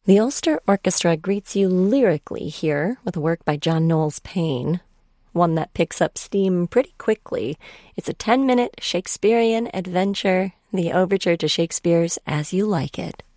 The Ulster Orchestra greets you lyrically here with a work by John Knowles Paine, one that picks up steam pretty quickly. It's a 10-minute Shakespearean adventure, the overture to Shakespeare's As You Like It.